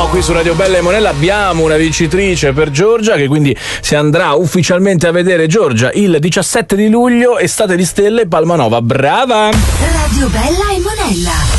qui su Radio Bella e Monella abbiamo una vincitrice per Giorgia, che quindi si andrà ufficialmente a vedere Giorgia il 17 di luglio, Estate di Stelle, Palmanova. Brava! Radio Bella e Monella.